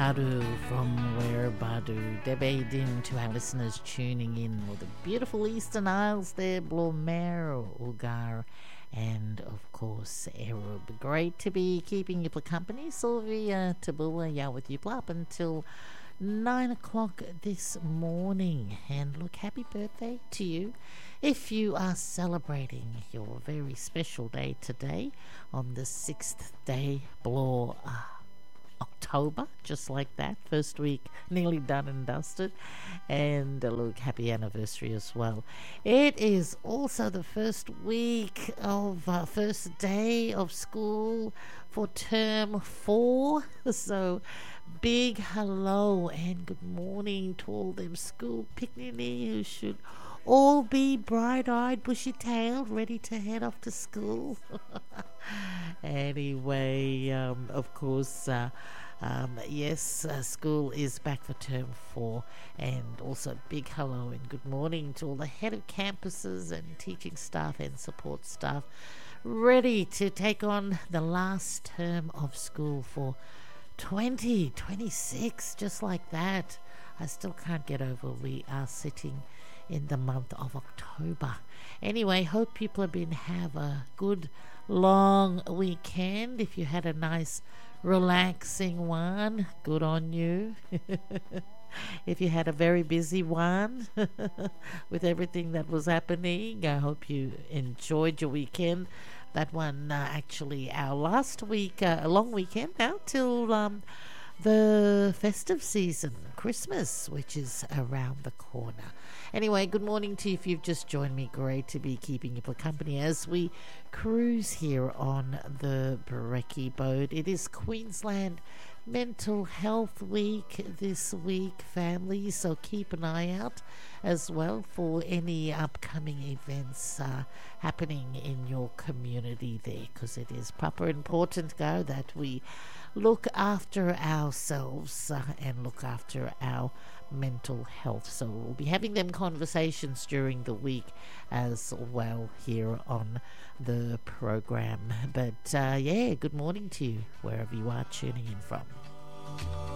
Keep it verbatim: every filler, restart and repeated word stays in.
Haru from Werebadu, debating to our listeners tuning in with the beautiful Eastern Isles there, Blomero, Ugar, and of course Erub. Great to be keeping you for company. Sylvia Tabula, yeah, with you up until nine o'clock this morning. And look, happy birthday to you if you are celebrating your very special day today on the sixth day, Blor uh, October, just like that. First week nearly done and dusted. And uh, look, happy anniversary as well. It is also the first week of uh, first day of school for term four. So big hello and good morning to all them school picnicky who should all be bright-eyed, bushy-tailed, ready to head off to school. Anyway, um, of course, uh, um, yes, uh, school is back for term four, and also big hello and good morning to all the head of campuses and teaching staff and support staff ready to take on the last term of school for twenty twenty-six, just like that. I still can't get over we are sitting in the month of October. Anyway, hope people have been have a good long weekend. If you had a nice relaxing one, good on you. If you had a very busy one with everything that was happening, I hope you enjoyed your weekend. That one uh, actually our last week, uh, a long weekend now till um, the festive season, Christmas, which is around the corner. Anyway, good morning to you if you've just joined me. Great to be keeping you for company as we cruise here on the Brekkie boat. It is Queensland Mental Health Week this week, family, so keep an eye out as well for any upcoming events uh, happening in your community there, because it is proper important, go, that we look after ourselves uh, and look after our mental health. So we'll be having them conversations during the week as well here on the program. But uh, yeah, good morning to you wherever you are tuning in from.